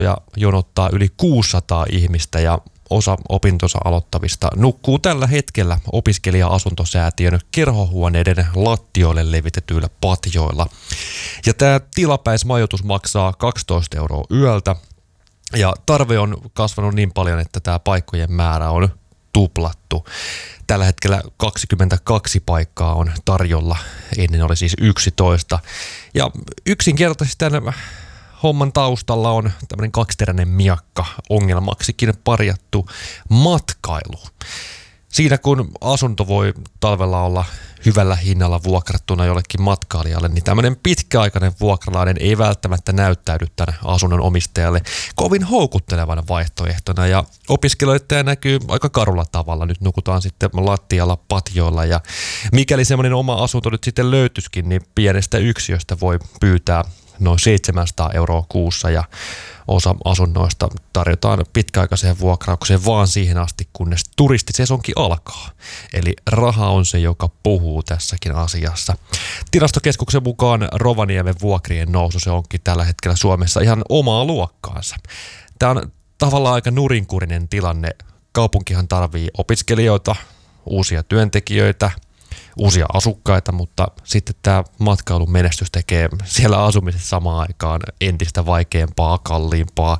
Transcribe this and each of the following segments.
ja jonottaa yli 600 ihmistä ja osa opintonsa aloittavista nukkuu tällä hetkellä opiskelija-asuntosäätiön kerhohuoneiden lattioille levitetyillä patjoilla. Ja tämä tilapäismajoitus maksaa 12 € yöltä ja tarve on kasvanut niin paljon, että tämä paikkojen määrä on tuplattu. Tällä hetkellä 22 paikkaa on tarjolla, ennen oli siis 11. Ja yksinkertaisesti tämän homman taustalla on tämmöinen kaksiteräinen miakka, ongelmaksikin parjattu matkailu. Siinä kun asunto voi talvella olla hyvällä hinnalla vuokrattuna jollekin matkailijalle, niin tämmöinen pitkäaikainen vuokralainen ei välttämättä näyttäydy tämän asunnon omistajalle kovin houkuttelevana vaihtoehtona. Ja opiskelijoita näkyy aika karulla tavalla. Nyt nukutaan sitten lattialla patjoilla ja mikäli semmoinen oma asunto nyt sitten löytyisikin, niin pienestä yksiöstä voi pyytää noin 700 € kuussa ja osa asunnoista tarjotaan pitkäaikaiseen vuokraukseen vaan siihen asti, kunnes turistisesonki alkaa. Eli raha on se, joka puhuu tässäkin asiassa. Tilastokeskuksen mukaan Rovaniemen vuokrien nousu se onkin tällä hetkellä Suomessa ihan omaa luokkaansa. Tämä on tavallaan aika nurinkurinen tilanne. Kaupunkihan tarvii opiskelijoita, uusia työntekijöitä, uusia asukkaita, mutta sitten tämä matkailun menestys tekee siellä asumisessa samaan aikaan entistä vaikeampaa, kalliimpaa.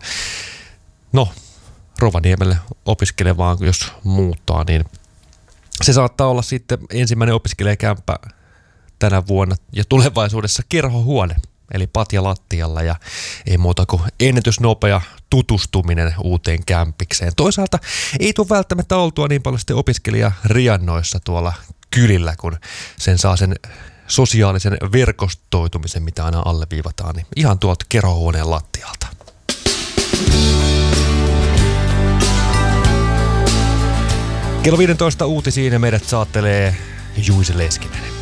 No, Rovaniemelle opiskelevaan, jos muuttaa, niin se saattaa olla sitten ensimmäinen opiskelijakämppä tänä vuonna ja tulevaisuudessa kerhohuone, eli patja lattialla ja ei muuta kuin ennätysnopea tutustuminen uuteen kämpikseen. Toisaalta ei tule välttämättä oltua niin paljon sitten opiskelijariannoissa tuolla kylillä, kun sen saa sen sosiaalisen verkostoitumisen, mitä aina alleviivataan, niin ihan tuolta kerhohuoneen lattialta. Kello 15 uutisiin ja meidät saattelee Juise Leskinen.